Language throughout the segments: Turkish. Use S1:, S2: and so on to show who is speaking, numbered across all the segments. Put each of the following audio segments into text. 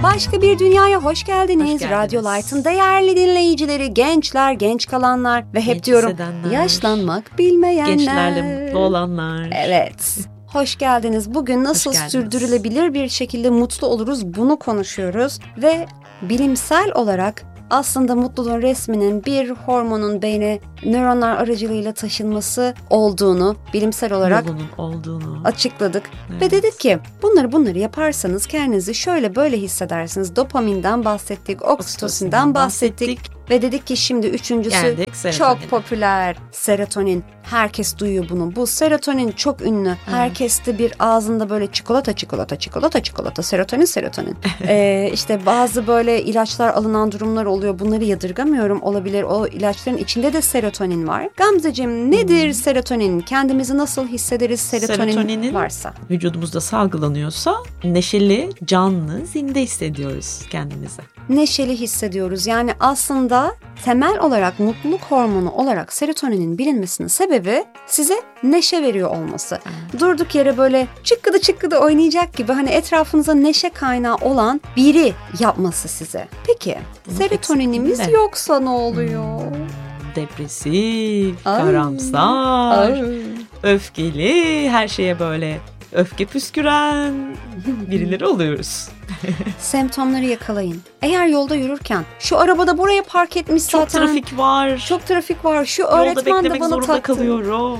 S1: Başka bir dünyaya hoş geldiniz.
S2: Hoş geldiniz.
S1: Radyo Light'ın değerli dinleyicileri, gençler, genç kalanlar ve hep
S2: Genç
S1: diyorum
S2: hissedenler,
S1: yaşlanmak bilmeyenler.
S2: gençlerle mutlu olanlar.
S1: Evet. Hoş geldiniz. Bugün nasıl sürdürülebilir bir şekilde mutlu oluruz bunu konuşuyoruz ve bilimsel olarak aslında mutluluğun resminin bir hormonun beyne nöronlar aracılığıyla taşınması olduğunu bilimsel olarak
S2: olduğunu
S1: açıkladık.
S2: Evet.
S1: Ve dedik ki bunları yaparsanız kendinizi şöyle böyle hissedersiniz. Dopaminden bahsettik, oksitosinden bahsettik. Ve dedik ki şimdi üçüncüsü çok popüler, serotonin. Herkes duyuyor bunu. Bu serotonin çok ünlü. Evet. Herkes de bir ağzında böyle çikolata, serotonin. İşte bazı böyle ilaçlar alınan durumlar oluyor. Bunları yadırgamıyorum, olabilir. O ilaçların içinde de serotonin var. Gamzeciğim nedir serotonin? Kendimizi nasıl hissederiz serotonin varsa?
S2: Vücudumuzda salgılanıyorsa neşeli, canlı, zinde hissediyoruz kendimizi.
S1: Neşeli hissediyoruz. Yani aslında temel olarak mutluluk hormonu olarak serotoninin bilinmesinin sebebi size neşe veriyor olması. Durduk yere böyle çıkkıdı oynayacak gibi hani etrafınıza neşe kaynağı olan biri yapması size. Peki serotoninimiz yoksa ne oluyor?
S2: Depresif, karamsar, öfkeli, her şeye böyle öfke püsküren birileri oluyoruz.
S1: Semptomları yakalayın. Eğer yolda yürürken şu arabada buraya park etmiş zaten. Çok trafik var. Şu öğretmen de bana taktı.
S2: Kalıyorum.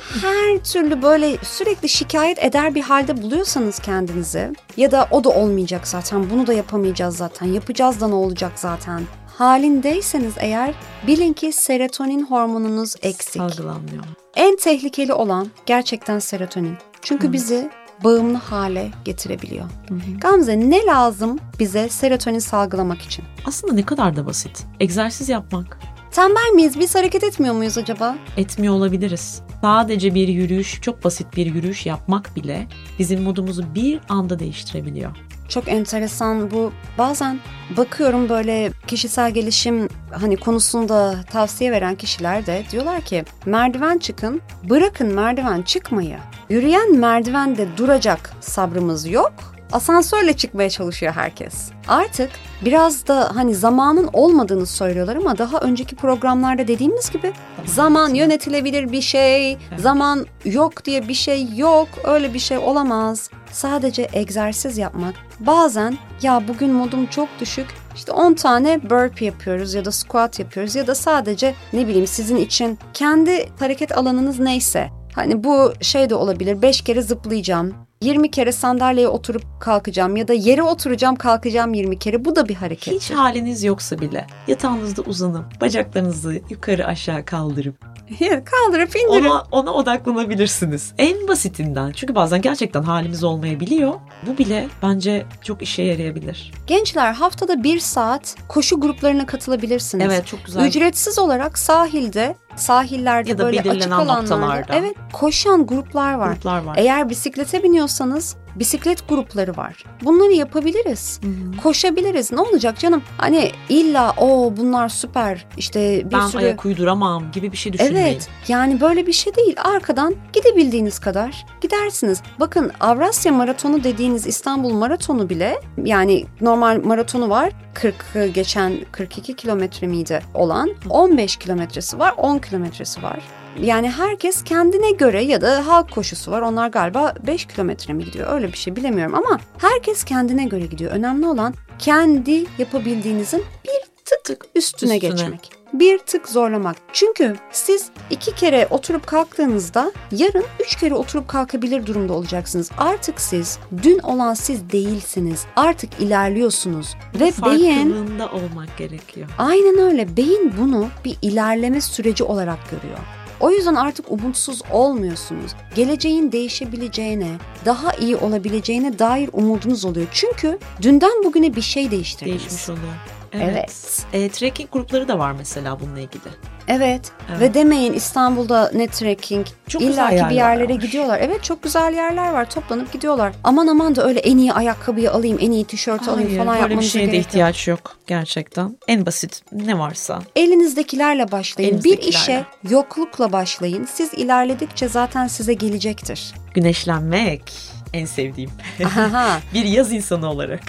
S1: Her türlü böyle sürekli şikayet eder bir halde buluyorsanız kendinizi ya da o da olmayacak zaten, bunu da yapamayacağız zaten, yapacağız da ne olacak zaten halindeyseniz eğer bilin ki serotonin hormonunuz eksik.
S2: Salgılanmıyor.
S1: En tehlikeli olan gerçekten serotonin. Çünkü bizi bağımlı hale getirebiliyor. Gamze, ne lazım bize serotonin salgılamak için?
S2: Aslında ne kadar da basit. Egzersiz yapmak.
S1: Tembel miyiz? Biz hareket etmiyor muyuz acaba?
S2: Etmiyor olabiliriz. Sadece bir yürüyüş, çok basit bir yürüyüş yapmak bile bizim modumuzu bir anda değiştirebiliyor.
S1: Çok enteresan bu. Bazen bakıyorum böyle kişisel gelişim hani konusunda tavsiye veren kişiler de diyorlar ki merdiven çıkın, bırakın merdiven çıkmayı. Yürüyen merdivende duracak sabrımız yok. Asansörle çıkmaya çalışıyor herkes. Artık biraz da hani zamanın olmadığını söylüyorlar ama daha önceki programlarda dediğimiz gibi zaman yönetilebilir bir şey, zaman yok diye bir şey yok, öyle bir şey olamaz. Sadece egzersiz yapmak. Bazen ya bugün modum çok düşük, işte 10 tane burpee yapıyoruz ya da squat yapıyoruz ya da sadece ne bileyim sizin için kendi hareket alanınız neyse. Hani bu şey de olabilir, 5 kere zıplayacağım. 20 kere sandalyeye oturup kalkacağım ya da yere oturacağım kalkacağım 20 kere. Bu da bir hareket.
S2: Hiç haliniz yoksa bile yatağınızda uzanıp bacaklarınızı yukarı aşağı kaldırıp
S1: indirin.
S2: Ona odaklanabilirsiniz. En basitinden. Çünkü bazen gerçekten halimiz olmayabiliyor. Bu bile bence çok işe yarayabilir.
S1: Gençler haftada 1 saat koşu gruplarına katılabilirsiniz.
S2: Evet, çok güzel.
S1: Ücretsiz olarak sahillerde
S2: ya da
S1: böyle açık alanlarda evet, koşan gruplar var. Eğer bisiklete biniyorsanız bisiklet grupları var. Bunları yapabiliriz. Koşabiliriz. Ne olacak canım? Hani illa bunlar süper işte
S2: ben ayak uyduramam gibi bir şey düşünmeyin.
S1: Evet. Yani böyle bir şey değil. Arkadan gidebildiğiniz kadar gidersiniz. Bakın Avrasya Maratonu dediğiniz İstanbul Maratonu bile yani normal maratonu var. 42 kilometre miydi olan? 15 kilometresi var. 10 kilometresi var. Yani herkes kendine göre ya da halk koşusu var. Onlar galiba 5 kilometre mi gidiyor? Öyle bir şey bilemiyorum ama herkes kendine göre gidiyor. Önemli olan kendi yapabildiğinizin bir tık üstüne geçmek. Bir tık zorlamak. Çünkü siz 2 kere oturup kalktığınızda yarın 3 kere oturup kalkabilir durumda olacaksınız. Artık siz dün olan siz değilsiniz. Artık ilerliyorsunuz. Ve
S2: farkında olmak gerekiyor.
S1: Aynen öyle. Beyin bunu bir ilerleme süreci olarak görüyor. O yüzden artık umutsuz olmuyorsunuz. Geleceğin değişebileceğine, daha iyi olabileceğine dair umudunuz oluyor. Çünkü dünden bugüne bir şey değiştirdiniz.
S2: Değişmiş oluyor.
S1: Evet.
S2: Trekking grupları da var mesela bununla ilgili.
S1: Evet. Ve demeyin İstanbul'da ne trekking.
S2: Çok
S1: İllaki bir yerlere gidiyorlar. Evet, çok güzel yerler var. Toplanıp gidiyorlar. Aman da öyle en iyi ayakkabıyı alayım, en iyi tişörtü alayım falan yapmanıza gerek yok. Böyle bir şeye
S2: de ihtiyaç yok gerçekten. En basit ne varsa.
S1: Elinizdekilerle başlayın. Bir işe yoklukla başlayın. Siz ilerledikçe zaten size gelecektir.
S2: Güneşlenmek en sevdiğim. Bir yaz insanı olarak.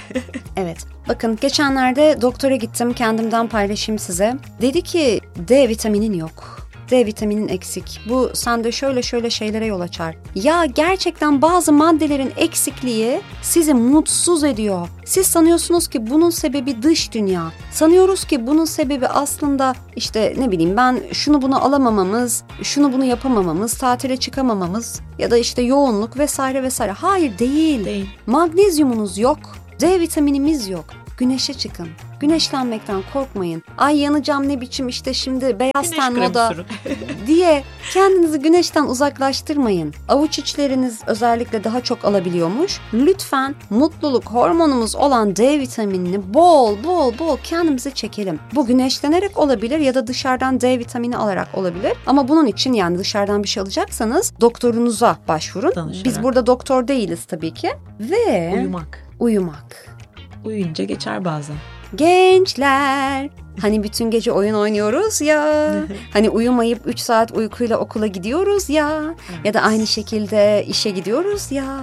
S1: Evet. Bakın geçenlerde doktora gittim. Kendimden paylaşayım size. Dedi ki D vitaminin yok. D vitaminin eksik. Bu sende şöyle şöyle şeylere yol açar. Ya gerçekten bazı maddelerin eksikliği sizi mutsuz ediyor. Siz sanıyorsunuz ki bunun sebebi dış dünya. Sanıyoruz ki bunun sebebi aslında işte ne bileyim ben şunu bunu alamamamız, şunu bunu yapamamamız, tatile çıkamamamız ya da işte yoğunluk vesaire vesaire. Hayır değil. Magnezyumunuz yok. D vitaminimiz yok. Güneşe çıkın. Güneşlenmekten korkmayın. Ay yanacağım ne biçim işte şimdi beyaz ten moda diye kendinizi güneşten uzaklaştırmayın. Avuç içleriniz özellikle daha çok alabiliyormuş. Lütfen mutluluk hormonumuz olan D vitaminini bol bol kendimize çekelim. Bu güneşlenerek olabilir ya da dışarıdan D vitamini alarak olabilir. Ama bunun için yani dışarıdan bir şey alacaksanız doktorunuza başvurun.
S2: Danışarak.
S1: Biz burada doktor değiliz tabii ki. Ve uyumak.
S2: Uyuyunca geçer bazen.
S1: Gençler, hani bütün gece oyun oynuyoruz ya, hani uyumayıp 3 saat uykuyla okula gidiyoruz ya, evet. Ya da aynı şekilde işe gidiyoruz ya.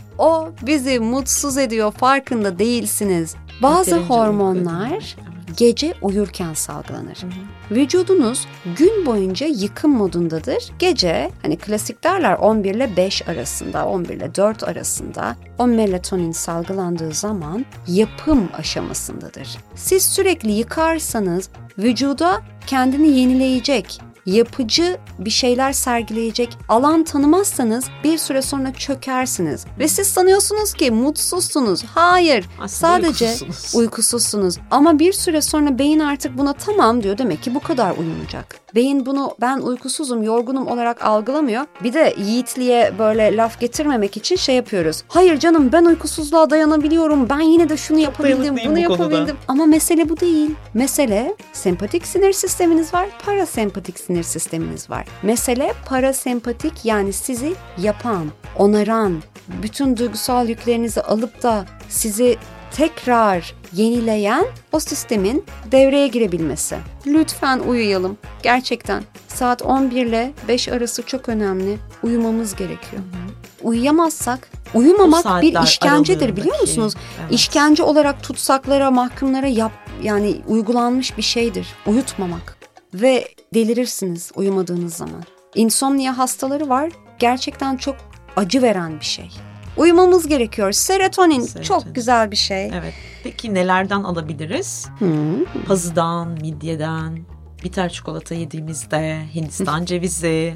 S1: O bizi mutsuz ediyor, farkında değilsiniz. Bazı hormonlar gece uyurken salgılanır. Vücudunuz gün boyunca yıkım modundadır. Gece hani klasik derler 11 ile 5 arasında, 11 ile 4 arasında o melatonin salgılandığı zaman yapım aşamasındadır. Siz sürekli yıkarsanız vücuda kendini yenileyecek, yapıcı bir şeyler sergileyecek alan tanımazsanız bir süre sonra çökersiniz. Ve siz sanıyorsunuz ki mutsuzsunuz. Hayır, aslında sadece uykusuzsunuz. Ama bir süre sonra beyin artık buna tamam diyor. Demek ki bu kadar uyunacak. Beyin bunu ben uykusuzum, yorgunum olarak algılamıyor. Bir de yiğitliğe böyle laf getirmemek için şey yapıyoruz. Hayır canım ben uykusuzluğa dayanabiliyorum. Ben yine de şunu yapabildim, bunu yapabildim. Ama mesele bu değil. Mesele sempatik sinir sisteminiz var, parasempatik sinir sisteminiz var. Mesele parasempatik yani sizi yapan, onaran, bütün duygusal yüklerinizi alıp da sizi tekrar yenileyen o sistemin devreye girebilmesi. Lütfen uyuyalım. Gerçekten saat 11 ile 5 arası çok önemli. Uyumamız gerekiyor. Uyuyamazsak, uyumamak bir işkencedir biliyor musunuz? Evet. İşkence olarak tutsaklara, mahkumlara yani uygulanmış bir şeydir. Uyutmamak. Ve delirirsiniz uyumadığınız zaman. İnsomnia hastaları var. Gerçekten çok acı veren bir şey. Uyumamız gerekiyor. Serotonin çok güzel bir şey.
S2: Evet. Peki nelerden alabiliriz? Pazıdan, midyeden, bitter çikolata yediğimizde, Hindistan cevizi,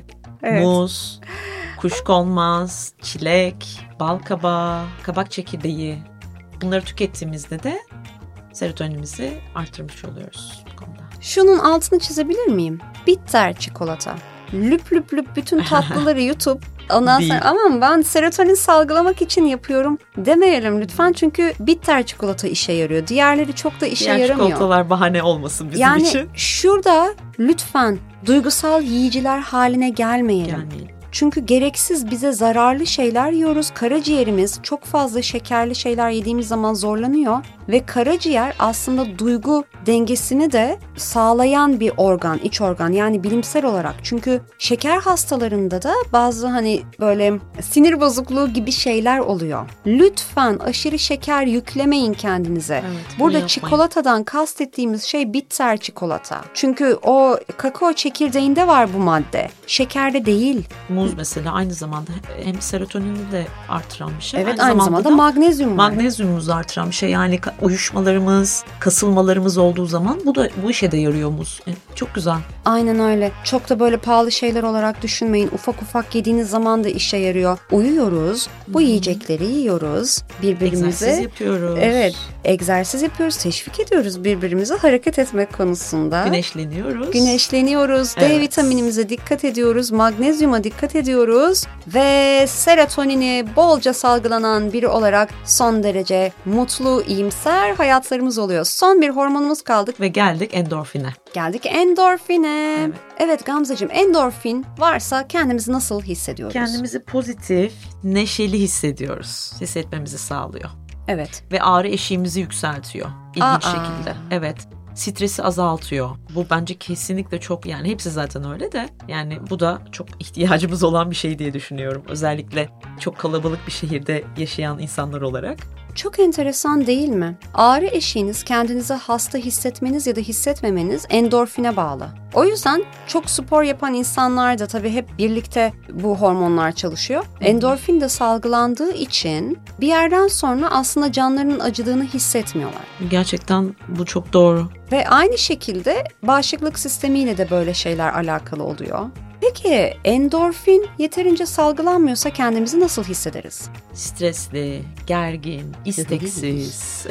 S2: muz, kuşkonmaz, çilek, bal kabağı, kabak çekirdeği. Bunları tükettiğimizde de serotoninimizi artırmış oluyoruz bu konuda.
S1: Şunun altını çizebilir miyim? Bitter çikolata. Lüp bütün tatlıları yutup ondan sonra aman ben serotonin salgılamak için yapıyorum demeyelim lütfen. Çünkü bitter çikolata işe yarıyor. Diğerleri çok da işe yaramıyor.
S2: Diğer çikolatalar bahane olmasın bizim için.
S1: Yani şurada lütfen duygusal yiyiciler haline gelmeyelim. Çünkü gereksiz bize zararlı şeyler yiyoruz. Karaciğerimiz çok fazla şekerli şeyler yediğimiz zaman zorlanıyor. Ve karaciğer aslında duygu dengesini de sağlayan bir organ, iç organ. Yani bilimsel olarak. Çünkü şeker hastalarında da bazı hani böyle sinir bozukluğu gibi şeyler oluyor. Lütfen aşırı şeker yüklemeyin kendinize. Evet, burada çikolatadan kastettiğimiz şey bitter çikolata. Çünkü o kakao çekirdeğinde var bu madde. Şekerde değil.
S2: Muz mesela aynı zamanda hem serotonini de artıran bir şey.
S1: Evet, aynı zamanda magnezyum var.
S2: Magnezyumumuzu artıran bir şey. Yani uyuşmalarımız, kasılmalarımız olduğu zaman bu işe de yarıyor muz. Çok güzel.
S1: Aynen öyle. Çok da böyle pahalı şeyler olarak düşünmeyin. Ufak ufak yediğiniz zaman da işe yarıyor. Uyuyoruz. Bu yiyecekleri yiyoruz. Birbirimize
S2: egzersiz yapıyoruz.
S1: Evet. Egzersiz yapıyoruz. Teşvik ediyoruz birbirimize hareket etmek konusunda. Güneşleniyoruz. Evet. D vitaminimize dikkat ediyoruz. Magnezyuma dikkat ediyoruz. Ve serotonini bolca salgılanan biri olarak son derece mutlu, iyimser hayatlarımız oluyor. Son bir hormonumuz kaldık.
S2: Ve geldik endorfine.
S1: Evet Gamzeciğim, endorfin varsa kendimizi nasıl hissediyoruz?
S2: Kendimizi pozitif, neşeli hissediyoruz. Hissetmemizi sağlıyor.
S1: Evet.
S2: Ve ağrı eşiğimizi yükseltiyor. İlginç şekilde. Evet. Stresi azaltıyor. Bu bence kesinlikle çok yani hepsi zaten öyle de yani bu da çok ihtiyacımız olan bir şey diye düşünüyorum. Özellikle çok kalabalık bir şehirde yaşayan insanlar olarak.
S1: Çok enteresan değil mi? Ağrı eşiğiniz kendinizi hasta hissetmeniz ya da hissetmemeniz endorfine bağlı. O yüzden çok spor yapan insanlar da tabii hep birlikte bu hormonlar çalışıyor. Endorfin de salgılandığı için bir yerden sonra aslında canlarının acıdığını hissetmiyorlar.
S2: Gerçekten bu çok doğru.
S1: Ve aynı şekilde bağışıklık sistemiyle de böyle şeyler alakalı oluyor. Peki endorfin yeterince salgılanmıyorsa kendimizi nasıl hissederiz?
S2: Stresli, gergin, isteksiz.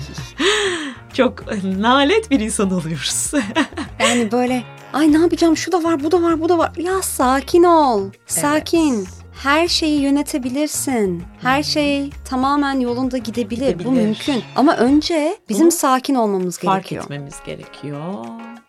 S2: Çok nalet bir insan oluyoruz.
S1: Yani böyle ay ne yapacağım, şu da var, bu da var, bu da var. Ya sakin ol, sakin. Evet. Her şeyi yönetebilirsin. Her şey tamamen yolunda gidebilir. Bu mümkün. Ama önce bizim sakin olmamız gerekiyor.
S2: Fark etmemiz gerekiyor.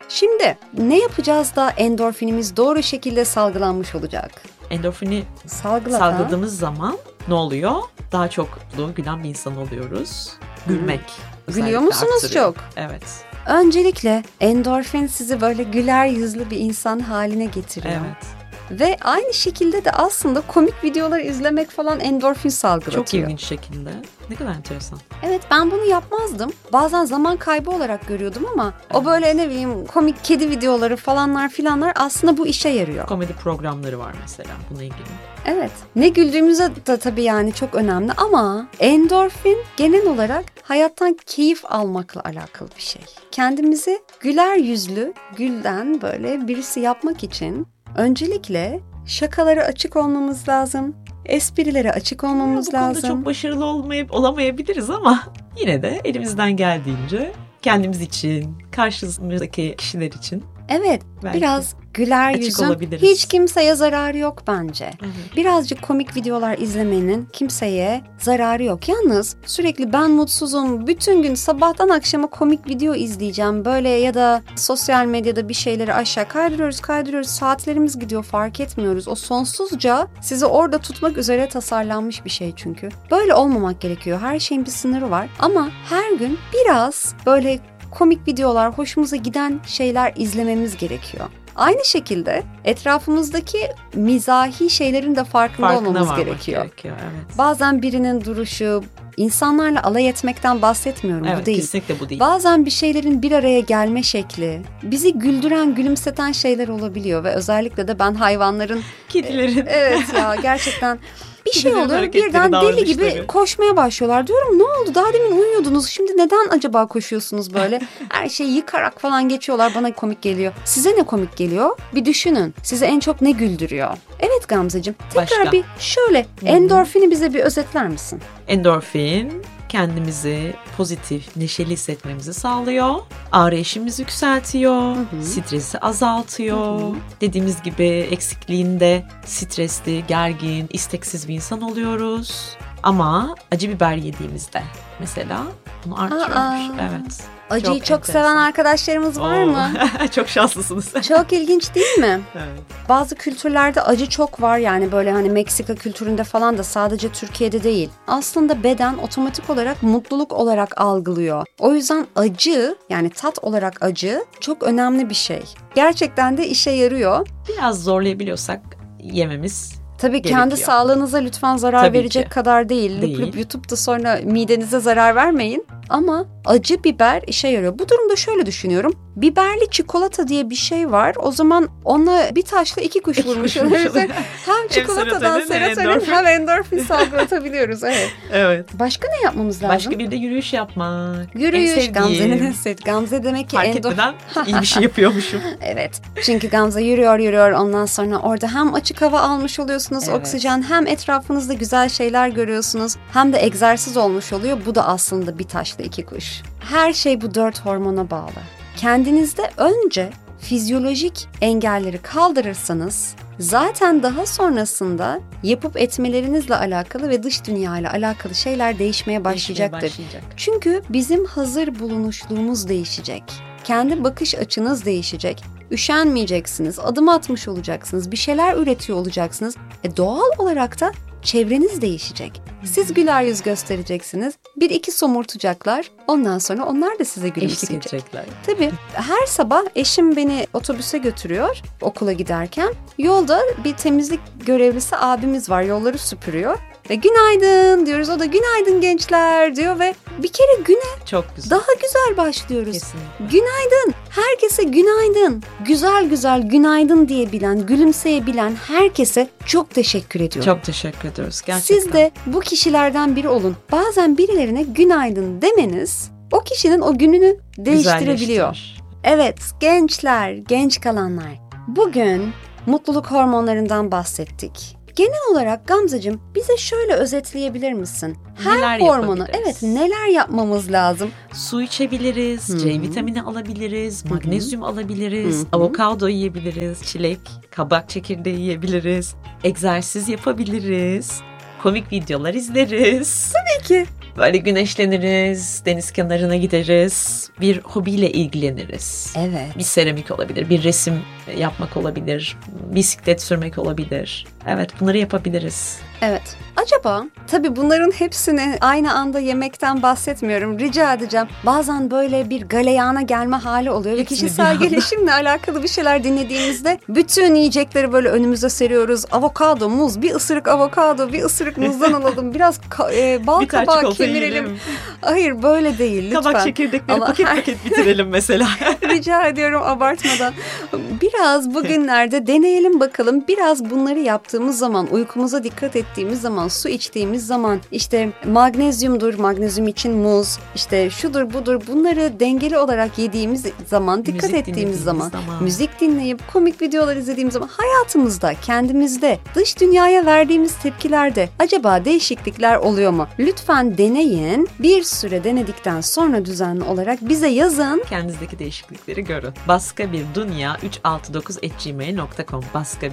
S1: Şimdi ne yapacağız da endorfinimiz doğru şekilde salgılanmış olacak?
S2: Endorfini salgıladığımız zaman ne oluyor? Daha çok gülen bir insan oluyoruz. Gülmek.
S1: Gülüyor musunuz
S2: arttırıyor.
S1: çok?
S2: Evet.
S1: Öncelikle endorfin sizi böyle güler yüzlü bir insan haline getiriyor.
S2: Evet.
S1: Ve aynı şekilde de aslında komik videolar izlemek falan endorfin salgılatıyor.
S2: Çok ilginç şekilde. Ne kadar enteresan.
S1: Evet, ben bunu yapmazdım. Bazen zaman kaybı olarak görüyordum ama o böyle ne bileyim komik kedi videoları falanlar filanlar aslında bu işe yarıyor.
S2: Komedi programları var mesela buna ilgili.
S1: Evet. Ne güldüğümüze de tabii yani çok önemli ama endorfin genel olarak hayattan keyif almakla alakalı bir şey. Kendimizi güler yüzlü, gülden böyle birisi yapmak için öncelikle şakalara açık olmamız lazım. Esprilere açık olmamız lazım.
S2: Bu konuda çok başarılı olamayabiliriz ama yine de elimizden geldiğince kendimiz için, karşımızdaki kişiler için.
S1: Evet, belki biraz güler yüzün hiç kimseye zararı yok bence. Evet. Birazcık komik videolar izlemenin kimseye zararı yok. Yalnız sürekli ben mutsuzum, bütün gün sabahtan akşama komik video izleyeceğim böyle ya da sosyal medyada bir şeyleri aşağı kaydırıyoruz, saatlerimiz gidiyor, fark etmiyoruz. O sonsuzca sizi orada tutmak üzere tasarlanmış bir şey çünkü. Böyle olmamak gerekiyor. Her şeyin bir sınırı var ama her gün biraz böyle komik videolar, hoşumuza giden şeyler izlememiz gerekiyor. Aynı şekilde etrafımızdaki mizahi şeylerin de farkında olmamız gerekiyor.
S2: Evet.
S1: Bazen birinin duruşu, insanlarla alay etmekten bahsetmiyorum,
S2: evet,
S1: bu değil.
S2: Kesinlikle bu değil.
S1: Bazen bir şeylerin bir araya gelme şekli, bizi güldüren, gülümseten şeyler olabiliyor ve özellikle de ben hayvanların...
S2: Kedilerin.
S1: Evet ya, gerçekten... Bir şey oluyor, birden deli gibi koşmaya başlıyorlar. Diyorum ne oldu? Daha demin uyuyordunuz. Şimdi neden acaba koşuyorsunuz böyle? Her şeyi yıkarak falan geçiyorlar. Bana komik geliyor. Size ne komik geliyor? Bir düşünün. Size en çok ne güldürüyor? Evet Gamzeciğim. Tekrar bir şöyle endorfini bize bir özetler misin?
S2: Endorfin kendimizi pozitif, neşeli hissetmemizi sağlıyor. Ağrı eşiğimizi yükseltiyor. Stresi azaltıyor. Dediğimiz gibi eksikliğinde stresli, gergin, isteksiz bir insan oluyoruz. Ama acı biber yediğimizde mesela bunu artırıyormuş. Evet.
S1: Acıyı çok seven arkadaşlarımız var mı?
S2: Çok şanslısınız.
S1: Çok ilginç değil mi?
S2: Evet.
S1: Bazı kültürlerde acı çok var, yani böyle hani Meksika kültüründe falan da, sadece Türkiye'de değil. Aslında beden otomatik olarak mutluluk olarak algılıyor. O yüzden acı, yani tat olarak acı çok önemli bir şey. Gerçekten de işe yarıyor.
S2: Biraz zorlayabiliyorsak yememiz
S1: tabii
S2: gerekiyor.
S1: Kendi sağlığınıza lütfen zarar verecek kadar değil. Lüp yutup da sonra midenize zarar vermeyin. Ama acı biber işe yarıyor. Bu durumda şöyle düşünüyorum. Biberli çikolata diye bir şey var. O zaman onunla bir taşla iki kuş vurmuş oluyoruz. Hem çikolatadan serotonin hem endorfin salgılatabiliyoruz. Evet.
S2: Evet.
S1: Başka ne yapmamız lazım?
S2: Başka bir de yürüyüş yapmak.
S1: Yürüyüş. Gamze'nin en sevdiği. Gamze demek ki
S2: fark etmeden iyi bir şey yapıyormuşum.
S1: Evet. Çünkü Gamze yürüyor. Ondan sonra orada hem açık hava almış oluyorsunuz, oksijen, hem etrafınızda güzel şeyler görüyorsunuz, hem de egzersiz olmuş oluyor. Bu da aslında bir taşla iki kuş. Her şey bu 4 hormona bağlı. Kendinizde önce fizyolojik engelleri kaldırırsanız zaten daha sonrasında yapıp etmelerinizle alakalı ve dış dünyayla alakalı şeyler değişmeye başlayacaktır. Çünkü bizim hazır bulunuşluğumuz değişecek. Kendi bakış açınız değişecek. Üşenmeyeceksiniz, adım atmış olacaksınız, bir şeyler üretiyor olacaksınız. Doğal olarak da çevreniz değişecek. Siz güler yüz göstereceksiniz. 1-2 somurtacaklar. Ondan sonra onlar da size gülümseyecek. Tabii her sabah eşim beni otobüse götürüyor okula giderken. Yolda bir temizlik görevlisi abimiz var. Yolları süpürüyor. ve günaydın diyoruz. O da günaydın gençler diyor ve bir kere güne
S2: çok güzel.
S1: daha güzel başlıyoruz.
S2: Kesinlikle.
S1: Günaydın. Herkese günaydın. Güzel güzel günaydın diyebilen, gülümseyebilen herkese çok teşekkür ediyorum.
S2: Çok teşekkür ediyoruz gerçekten.
S1: Siz de bu kişilerden biri olun. Bazen birilerine günaydın demeniz o kişinin o gününü değiştirebiliyor. Evet gençler, genç kalanlar. Bugün mutluluk hormonlarından bahsettik. Genel olarak Gamzeciğim bize şöyle özetleyebilir misin? Her hormonu neler yapmamız lazım?
S2: Su içebiliriz, C vitamini alabiliriz, magnezyum alabiliriz, avokado yiyebiliriz, çilek, kabak çekirdeği yiyebiliriz, egzersiz yapabiliriz, komik videolar izleriz.
S1: Tabii ki.
S2: Böyle güneşleniriz, deniz kenarına gideriz, bir hobiyle ilgileniriz.
S1: Evet.
S2: Bir seramik olabilir, bir resim yapmak olabilir, bisiklet sürmek olabilir. Evet, bunları yapabiliriz.
S1: Evet. Acaba tabii bunların hepsini aynı anda yemekten bahsetmiyorum. Rica edeceğim. Bazen böyle bir galeyana gelme hali oluyor ve kişisel gelişimle alakalı bir şeyler dinlediğimizde bütün yiyecekleri böyle önümüze seriyoruz. Avokado, muz, bir ısırık avokado, bir ısırık muzdan alalım. Biraz bal kabağı kemirelim. Hayır böyle değil lütfen.
S2: Kabak çekirdekleri paket bitirelim mesela.
S1: Rica ediyorum abartmadan. Biraz bugünlerde deneyelim bakalım. Biraz bunları yaptığımız zaman, uykumuza dikkat ettiğimiz zaman, su içtiğimiz zaman, işte magnezyumdur, magnezyum için muz, işte şudur budur, bunları dengeli olarak yediğimiz zaman, dikkat ettiğimiz zaman, müzik dinleyip komik videolar izlediğimiz zaman hayatımızda, kendimizde, dış dünyaya verdiğimiz tepkilerde acaba değişiklikler oluyor mu? Lütfen deneyin. Bir süre denedikten sonra düzenli olarak bize yazın.
S2: Kendinizdeki değişiklikleri görün. baskabirdünya369@gmail.com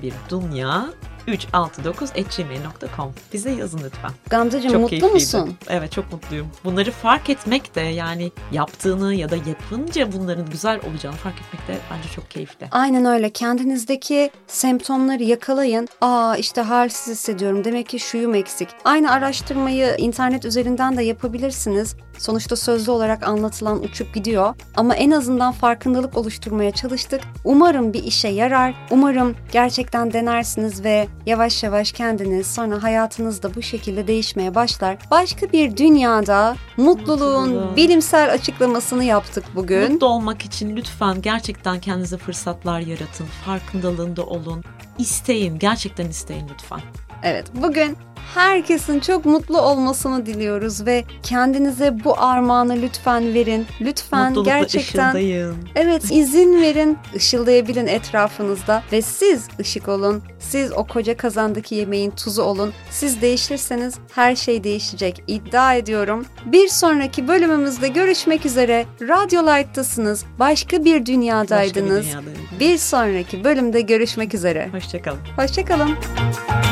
S2: baskabirdünya369@gmail.com Bize yazın lütfen.
S1: Gamzeciğim
S2: çok
S1: mutlu
S2: keyifliydi.
S1: musun?
S2: Evet çok mutluyum. Bunları fark etmek de yani yaptığını ya da yapınca bunların güzel olacağını fark etmek de bence çok keyifli.
S1: Aynen öyle. Kendinizdeki semptomları yakalayın. İşte halsiz hissediyorum. Demek ki şuyum eksik. Aynı araştırmayı internet üzerinden de yapabilirsiniz. Sonuçta sözlü olarak anlatılan uçup gidiyor. Ama en azından farkındalık oluşturmaya çalıştık. Umarım bir işe yarar. Umarım gerçekten denersiniz ve yavaş yavaş kendiniz, sonra hayatınız da bu şekilde değişmeye başlar. Başka bir dünyada mutluluğun bilimsel açıklamasını yaptık bugün.
S2: Mutlu olmak için lütfen gerçekten kendinize fırsatlar yaratın. Farkındalığında olun. İsteyin. Gerçekten isteyin lütfen.
S1: Evet, bugün herkesin çok mutlu olmasını diliyoruz ve kendinize bu armağanı lütfen verin. Lütfen
S2: mutlulukla
S1: gerçekten
S2: ışıldayın.
S1: Evet, izin verin, ışıldayabilin etrafınızda ve siz ışık olun. Siz o koca kazandaki yemeğin tuzu olun. Siz değişirseniz her şey değişecek. İddia ediyorum. Bir sonraki bölümümüzde görüşmek üzere. Radyo Light'tasınız. Başka bir dünyadaydınız. Bir sonraki bölümde görüşmek üzere.
S2: Hoşçakalın.
S1: Hoşçakalın.